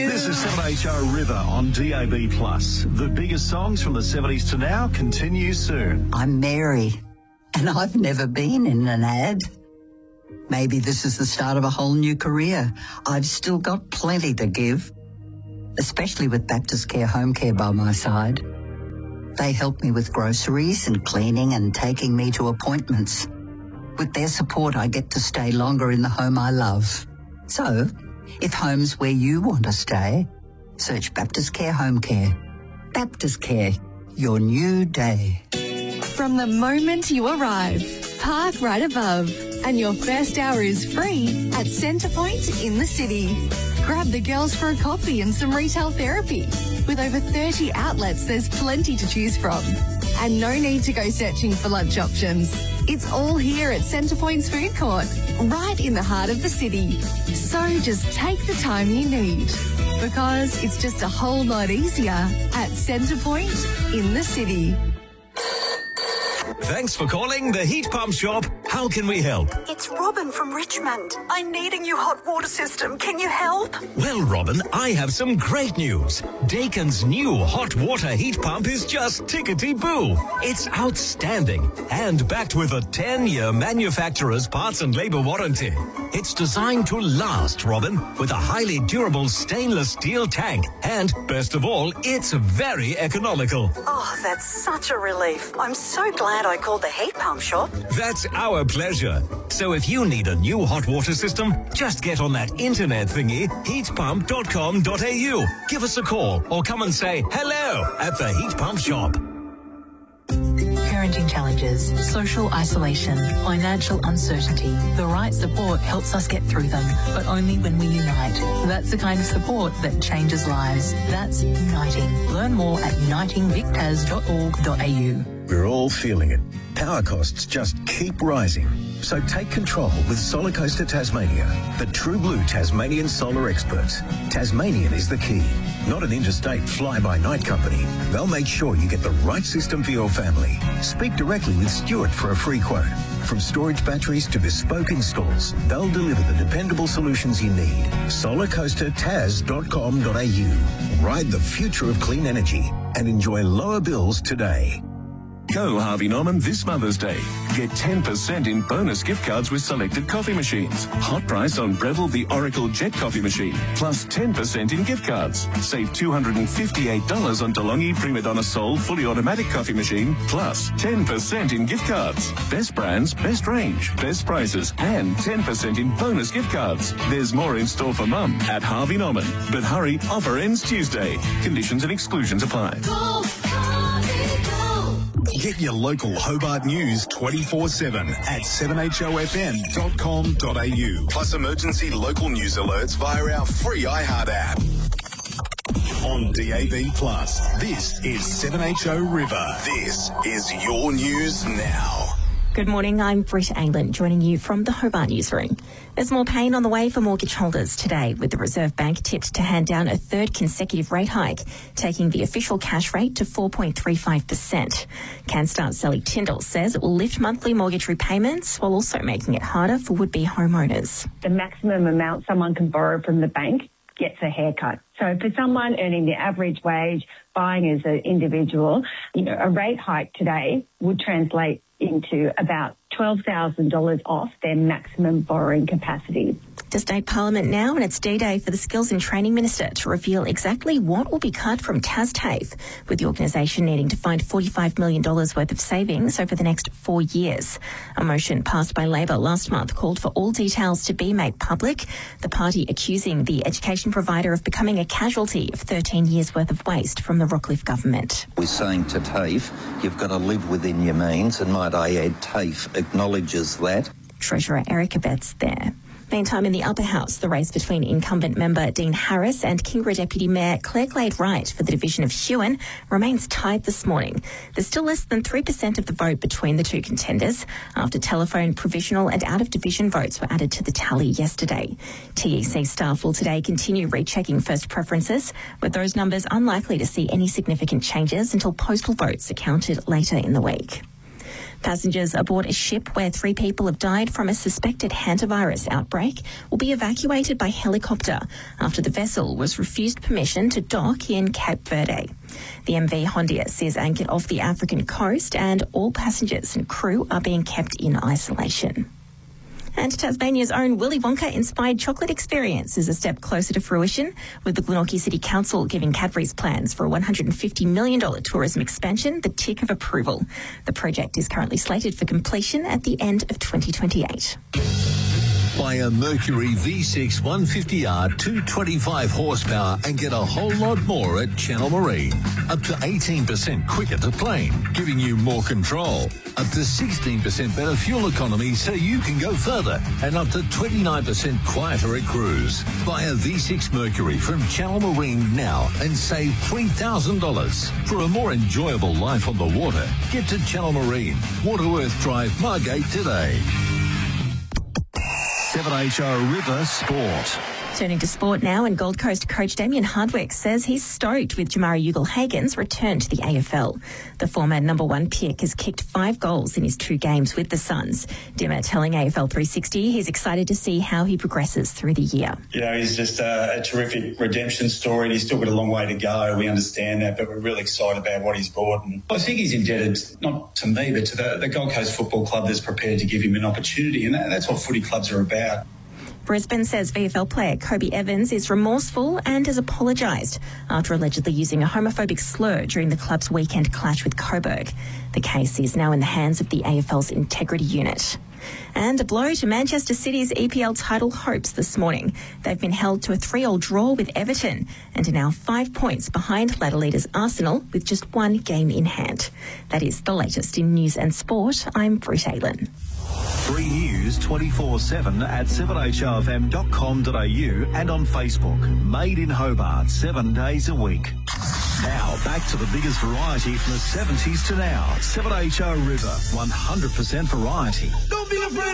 This is 7HO River on DAB+. The biggest songs from the 70s to now continue soon. I'm Mary, and I've never been in an ad. Maybe this is the start of a whole new career. I've still got plenty to give, especially with Baptist Care Home Care by my side. They help me with groceries and cleaning and taking me to appointments. With their support, I get to stay longer in the home I love. So, if home's where you want to stay, search Baptist Care Home Care. Baptist Care, your new day. From the moment you arrive, park right above, and your first hour is free at Centrepoint in the city. Grab the girls for a coffee and some retail therapy. With over 30 outlets, there's plenty to choose from. And no need to go searching for lunch options. It's all here at Centrepoint's food court, right in the heart of the city. So just take the time you need, because it's just a whole lot easier at Centrepoint in the city. Thanks for calling the Heat Pump Shop. How can we help? It's Robin from Richmond. I need a new hot water system. Can you help? Well, Robin, I have some great news. Dakin's new hot water heat pump is just tickety-boo. It's outstanding and backed with a 10-year manufacturer's parts and labour warranty. It's designed to last, Robin, with a highly durable stainless steel tank. And, best of all, it's very economical. Oh, that's such a relief. I'm so glad I called the Heat Pump Shop. That's our pleasure. So if you need a new hot water system, just get on that internet thingy, heatpump.com.au. Give us a call or come and say hello at the Heat Pump Shop. Parenting challenges, social isolation, financial uncertainty. The right support helps us get through them, but only when we unite. That's the kind of support that changes lives. That's Uniting. Learn more at unitingvictas.org.au. We're all feeling it. Power costs just keep rising. So take control with Solar Coaster Tasmania, the true blue Tasmanian solar experts. Tasmanian is the key, not an interstate fly-by-night company. They'll make sure you get the right system for your family. Speak directly with Stuart for a free quote. From storage batteries to bespoke installs, they'll deliver the dependable solutions you need. solarcoastertas.com.au. Ride the future of clean energy and enjoy lower bills today. Go Harvey Norman this Mother's Day. Get 10% in bonus gift cards with selected coffee machines. Hot price on Breville the Oracle Jet coffee machine, plus 10% in gift cards. Save $258 on DeLonghi Prima Donna Sol fully automatic coffee machine, plus 10% in gift cards. Best brands, best range, best prices, and 10% in bonus gift cards. There's more in store for Mum at Harvey Norman. But hurry, offer ends Tuesday. Conditions and exclusions apply. Get your local Hobart news 24/7 at 7hofm.com.au. Plus emergency local news alerts via our free iHeart app. On DAB+, this is 7HO River. This is your news now. Good morning, I'm Britt Anglin, joining you from the Hobart newsroom. There's more pain on the way for mortgage holders today, with the Reserve Bank tipped to hand down a third consecutive rate hike, taking the official cash rate to 4.35%. CanStar's Sally Tyndall says it will lift monthly mortgage repayments while also making it harder for would-be homeowners. The maximum amount someone can borrow from the bank gets a haircut. So for someone earning the average wage, buying as an individual, a rate hike today would translate into about $12,000 off their maximum borrowing capacity. To State Parliament now, and it's D-Day for the Skills and Training Minister to reveal exactly what will be cut from TasTAFE, with the organisation needing to find $45 million worth of savings over the next 4 years. A motion passed by Labor last month called for all details to be made public, the party accusing the education provider of becoming a casualty of 13 years' worth of waste from the Rockcliffe government. We're saying to TAFE, you've got to live within your means, and might I add, TAFE acknowledges that. Treasurer Erica Betts there. Meantime, in the upper house, the race between incumbent member Dean Harris and Kingra Deputy Mayor Claire Glade-Wright for the division of Huon remains tied this morning. There's still less than 3% of the vote between the two contenders after telephone, provisional and out-of-division votes were added to the tally yesterday. TEC staff will today continue rechecking first preferences, with those numbers unlikely to see any significant changes until postal votes are counted later in the week. Passengers aboard a ship where 3 people have died from a suspected hantavirus outbreak will be evacuated by helicopter after the vessel was refused permission to dock in Cape Verde. The MV Hondius is anchored off the African coast and all passengers and crew are being kept in isolation. And Tasmania's own Willy Wonka-inspired chocolate experience is a step closer to fruition, with the Glenorchy City Council giving Cadbury's plans for a $150 million tourism expansion the tick of approval. The project is currently slated for completion at the end of 2028. Buy a Mercury V6 150R 225 horsepower and get a whole lot more at Channel Marine. Up to 18% quicker to plane, giving you more control. Up to 16% better fuel economy so you can go further. And up to 29% quieter at cruise. Buy a V6 Mercury from Channel Marine now and save $3,000. For a more enjoyable life on the water, get to Channel Marine, Waterworth Drive, Margate today. 7HR River Sport. Turning to sport now, and Gold Coast coach Damien Hardwick says he's stoked with Jamari Ugle-Hagen's return to the AFL. The former number 1 pick has kicked 5 goals in his 2 games with the Suns. Dimmer telling AFL 360 he's excited to see how he progresses through the year. You know, he's just a terrific redemption story, and he's still got a long way to go. We understand that, but we're really excited about what he's brought. And I think he's indebted, not to me, but to the Gold Coast Football Club that's prepared to give him an opportunity, and that's what footy clubs are about. Brisbane says VFL player Kobe Evans is remorseful and has apologised after allegedly using a homophobic slur during the club's weekend clash with Coburg. The case is now in the hands of the AFL's integrity unit. And a blow to Manchester City's EPL title hopes this morning. They've been held to a 3-3 draw with Everton and are now 5 points behind ladder leaders Arsenal with just 1 game in hand. That is the latest in news and sport. I'm Britt Aylen. 3 News 24/7 at 7hrfm.com.au and on Facebook. Made in Hobart 7 days a week. Now back to the biggest variety from the 70s to now. 7HR River, 100% variety. Don't be afraid.